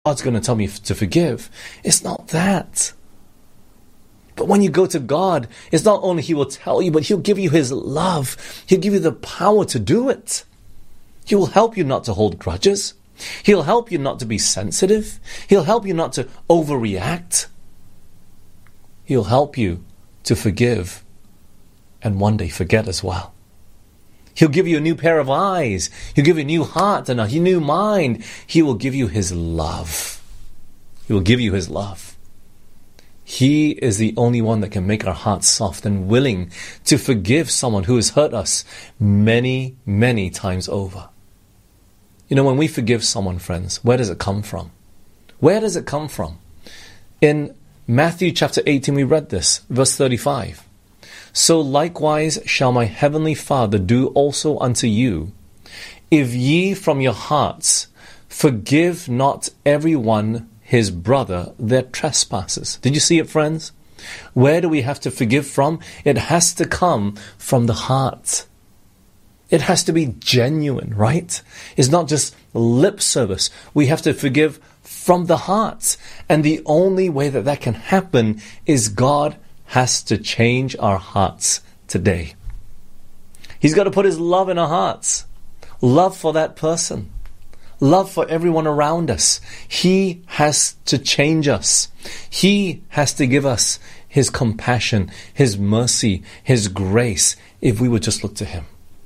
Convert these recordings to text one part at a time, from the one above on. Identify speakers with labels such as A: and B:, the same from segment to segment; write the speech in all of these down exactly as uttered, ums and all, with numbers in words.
A: God's going to tell me to forgive. It's not that. But when you go to God, it's not only He will tell you, but He'll give you His love. He'll give you the power to do it. He will help you not to hold grudges. He'll help you not to be sensitive. He'll help you not to overreact. He'll help you to forgive and one day forget as well. He'll give you a new pair of eyes. He'll give you a new heart and a new mind. He will give you His love. He will give you His love. He is the only one that can make our hearts soft and willing to forgive someone who has hurt us many, many times over. You know, when we forgive someone, friends, where does it come from? Where does it come from? In Matthew chapter eighteen, we read this, verse thirty-five. So likewise shall my heavenly Father do also unto you, if ye from your hearts forgive not every one his brother their trespasses. Did you see it, friends? Where do we have to forgive from? It has to come from the heart. It has to be genuine, right? It's not just lip service. We have to forgive from the heart. And the only way that that can happen is God has to change our hearts today. He's got to put His love in our hearts. Love for that person. Love for everyone around us. He has to change us. He has to give us His compassion, His mercy, His grace, if we would just look to Him.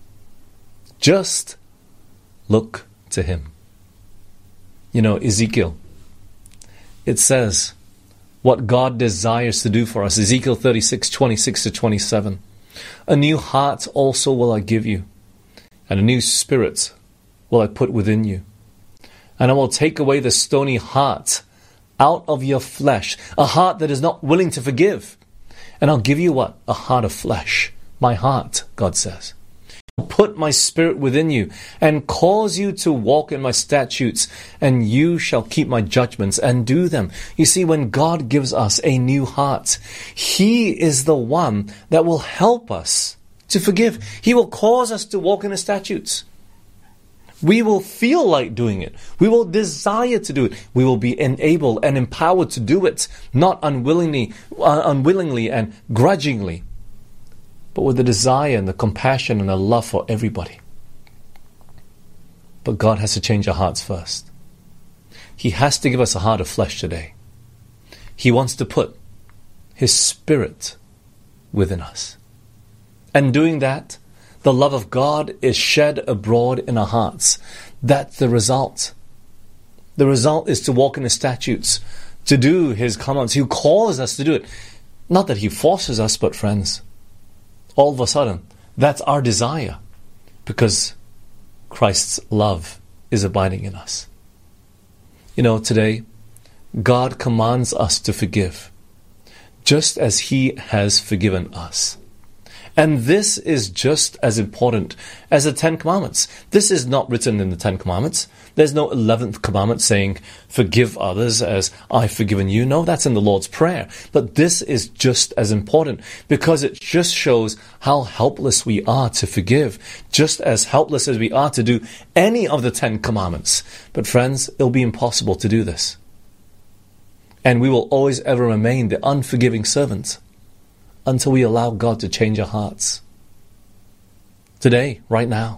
A: Just look to Him. You know, Ezekiel, it says what God desires to do for us. Ezekiel thirty-six, twenty-six to twenty-seven. A new heart also will I give you, and a new spirit will I put within you. And I will take away the stony heart out of your flesh, a heart that is not willing to forgive. And I'll give you what? A heart of flesh. My heart, God says. I'll put my spirit within you and cause you to walk in my statutes, and you shall keep my judgments and do them. You see, when God gives us a new heart, He is the one that will help us to forgive. He will cause us to walk in His statutes. We will feel like doing it. We will desire to do it. We will be enabled and empowered to do it, not unwillingly, uh, unwillingly and grudgingly, but with the desire and the compassion and the love for everybody. But God has to change our hearts first. He has to give us a heart of flesh today. He wants to put His Spirit within us. And doing that, the love of God is shed abroad in our hearts. That's the result. The result is to walk in His statutes, to do His commands. He calls us to do it. Not that He forces us, but friends, all of a sudden, that's our desire, because Christ's love is abiding in us. You know, today, God commands us to forgive, just as He has forgiven us. And this is just as important as the Ten Commandments. This is not written in the Ten Commandments. There's no eleventh commandment saying, forgive others as I've forgiven you. No, that's in the Lord's Prayer. But this is just as important, because it just shows how helpless we are to forgive, just as helpless as we are to do any of the Ten Commandments. But friends, it'll be impossible to do this. And we will always ever remain the unforgiving servant until we allow God to change our hearts. Today, right now.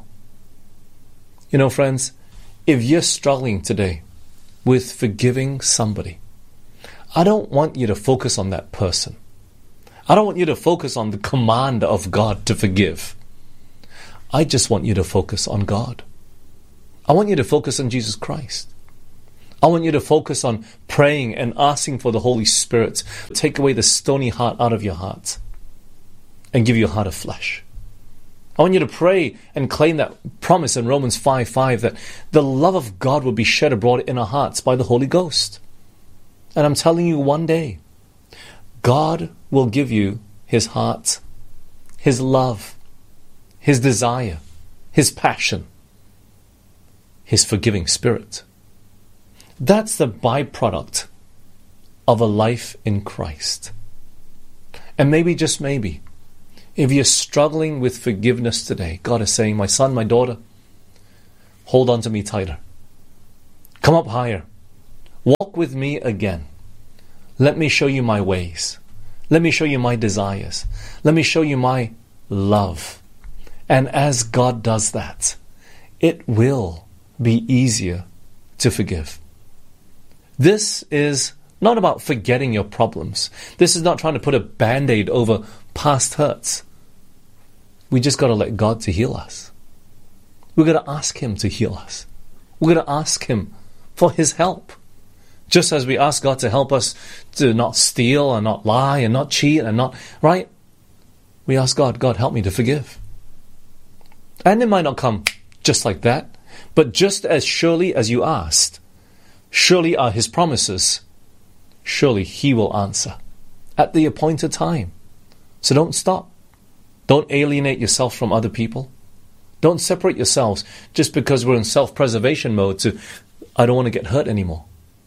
A: You know, friends, if you're struggling today with forgiving somebody, I don't want you to focus on that person. I don't want you to focus on the command of God to forgive. I just want you to focus on God. I want you to focus on Jesus Christ. I want you to focus on praying and asking for the Holy Spirit to take away the stony heart out of your heart and give you a heart of flesh. I want you to pray and claim that promise in Romans five five that the love of God will be shed abroad in our hearts by the Holy Ghost. And I'm telling you, one day, God will give you His heart, His love, His desire, His passion, His forgiving Spirit. That's the byproduct of a life in Christ. And maybe, just maybe, if you're struggling with forgiveness today, God is saying, my son, my daughter, hold on to me tighter. Come up higher. Walk with me again. Let me show you my ways. Let me show you my desires. Let me show you my love. And as God does that, it will be easier to forgive. This is not about forgetting your problems. This is not trying to put a band-aid over past hurts. We just got to let God to heal us. We're going to ask Him to heal us. We're going to ask Him for His help. Just as we ask God to help us to not steal and not lie and not cheat and not, right? We ask God, God, help me to forgive. And it might not come just like that, but just as surely as you asked, surely are His promises, surely He will answer at the appointed time. So don't stop. Don't alienate yourself from other people. Don't separate yourselves just because we're in self-preservation mode to, I don't want to get hurt anymore.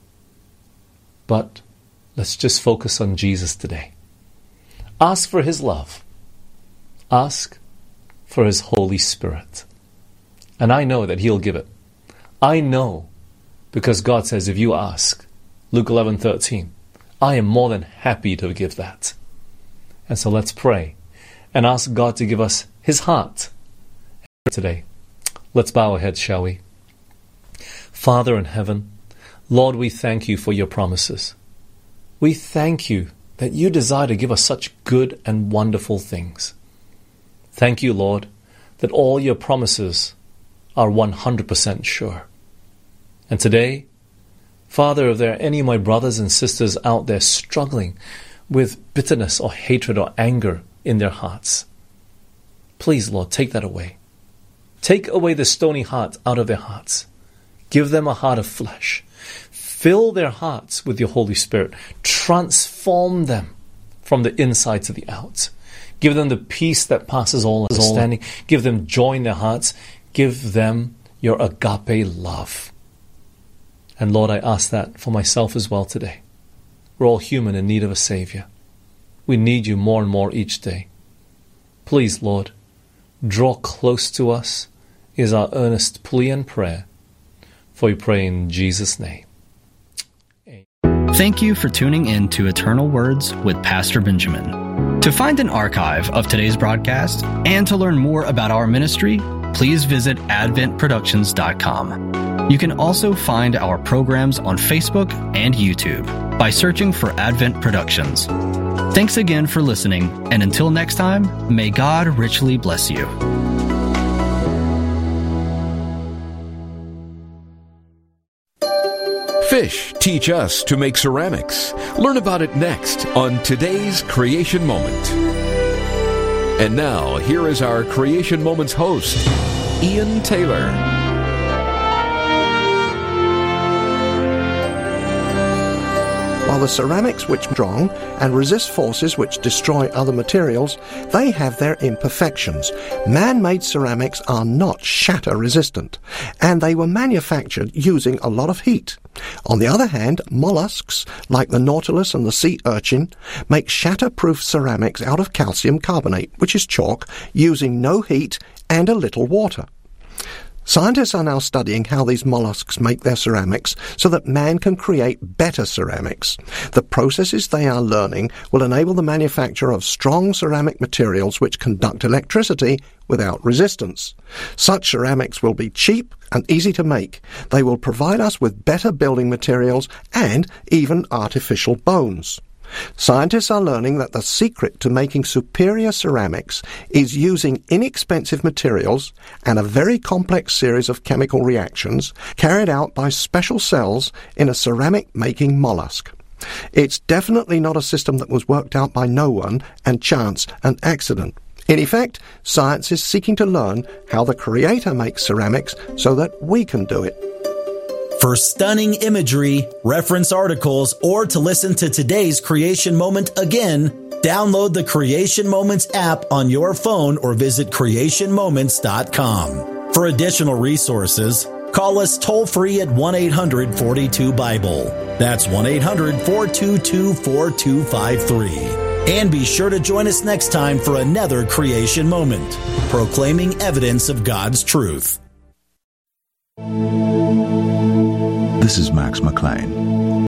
A: But let's just focus on Jesus today. Ask for His love. Ask for His Holy Spirit. And I know that He'll give it. I know because God says if you ask, Luke eleven thirteen, I am more than happy to give that. And so let's pray and ask God to give us His heart today. Let's bow our heads, shall we? Father in heaven, Lord, we thank You for Your promises. We thank You that You desire to give us such good and wonderful things. Thank You, Lord, that all Your promises are one hundred percent sure. And today, Father, if there are any of my brothers and sisters out there struggling with bitterness or hatred or anger in their hearts, please, Lord, take that away. Take away the stony heart out of their hearts. Give them a heart of flesh. Fill their hearts with Your Holy Spirit. Transform them from the inside to the out. Give them the peace that passes all understanding. Give them joy in their hearts. Give them Your agape love. And Lord, I ask that for myself as well today. We're all human in need of a Savior. We need You more and more each day. Please, Lord, draw close to us is our earnest plea and prayer. For we pray in Jesus' name.
B: Thank you for tuning in to Eternal Words with Pastor Benjamin. To find an archive of today's broadcast and to learn more about our ministry, please visit advent productions dot com. You can also find our programs on Facebook and YouTube by searching for Advent Productions. Thanks again for listening, and until next time, may God richly bless you.
C: Fish teach us to make ceramics. Learn about it next on today's Creation Moment. And now, here is our Creation Moments host, Ian Taylor.
D: While the ceramics which are strong and resist forces which destroy other materials, they have their imperfections. Man-made ceramics are not shatter-resistant, and they were manufactured using a lot of heat. On the other hand, mollusks, like the nautilus and the sea urchin, make shatter-proof ceramics out of calcium carbonate, which is chalk, using no heat and a little water. Scientists are now studying how these mollusks make their ceramics so that man can create better ceramics. The processes they are learning will enable the manufacture of strong ceramic materials which conduct electricity without resistance. Such ceramics will be cheap and easy to make. They will provide us with better building materials and even artificial bones. Scientists are learning that the secret to making superior ceramics is using inexpensive materials and a very complex series of chemical reactions carried out by special cells in a ceramic-making mollusk. It's definitely not a system that was worked out by no one and chance and accident. In effect, science is seeking to learn how the Creator makes ceramics so that we can do it.
E: For stunning imagery, reference articles, or to listen to today's Creation Moment again, download the Creation Moments app on your phone or visit creation moments dot com. For additional resources, call us toll-free at one eight hundred four two Bible. That's one eight hundred four two two four two five three. And be sure to join us next time for another Creation Moment, proclaiming evidence of God's truth.
F: This is Max McLean.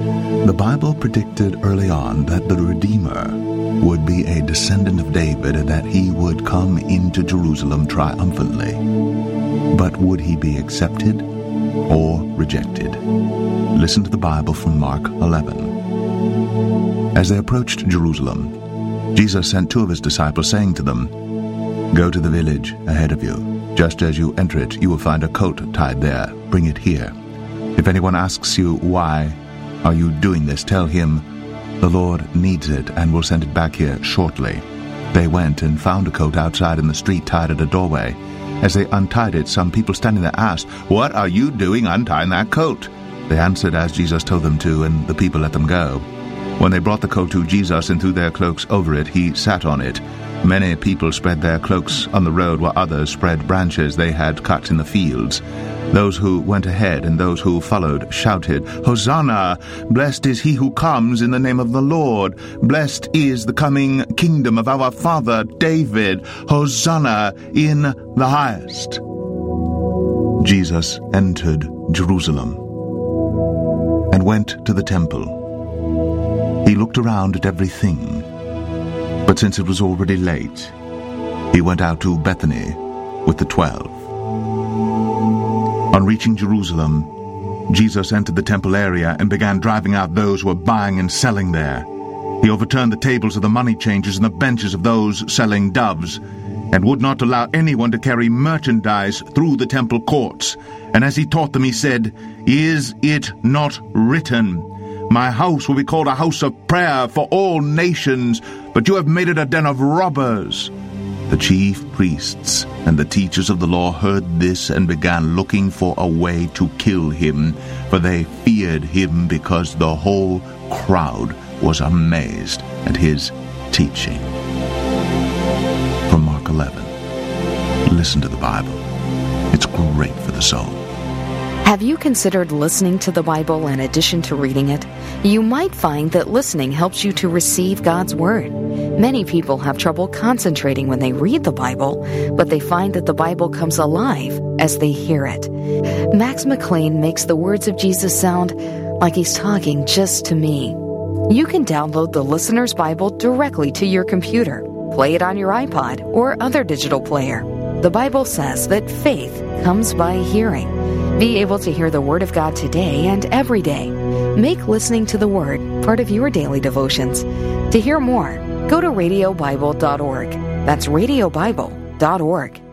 F: Bible predicted early on that the Redeemer would be a descendant of David and that he would come into Jerusalem triumphantly. But would he be accepted or rejected? Listen to the Bible from Mark eleven. As they approached Jerusalem, Jesus sent two of his disciples, saying to them, "Go to the village ahead of you. Just as you enter it, you will find a coat tied there. Bring it here. If anyone asks you, 'Why are you doing this?' tell him, 'The Lord needs it and will send it back here shortly.'" They went and found a coat outside in the street tied at a doorway. As they untied it, some people standing there asked, "What are you doing untying that coat?" They answered as Jesus told them to, and the people let them go. When they brought the coat to Jesus and threw their cloaks over it, he sat on it. Many people spread their cloaks on the road, while others spread branches they had cut in the fields. Those who went ahead and those who followed shouted, "Hosanna! Blessed is he who comes in the name of the Lord. Blessed is the coming kingdom of our father David. Hosanna in the highest." Jesus entered Jerusalem and went to the temple. He looked around at everything, but since it was already late, he went out to Bethany with the twelve. On reaching Jerusalem, Jesus entered the temple area and began driving out those who were buying and selling there. He overturned the tables of the money changers and the benches of those selling doves, and would not allow anyone to carry merchandise through the temple courts. And as he taught them, he said, "Is it not written, 'My house will be called a house of prayer for all nations,' but you have made it a den of robbers." The chief priests and the teachers of the law heard this and began looking for a way to kill him, for they feared him because the whole crowd was amazed at his teaching. From Mark eleven. Listen to the Bible. It's great for the soul.
G: Have you considered listening to the Bible in addition to reading it? You might find that listening helps you to receive God's Word. Many people have trouble concentrating when they read the Bible, but they find that the Bible comes alive as they hear it. Max McLean makes the words of Jesus sound like he's talking just to me. You can download the Listener's Bible directly to your computer, play it on your iPod or other digital player. The Bible says that faith comes by hearing. Be able to hear the Word of God today and every day. Make listening to the Word part of your daily devotions. To hear more, go to radio bible dot org. That's radio bible dot org.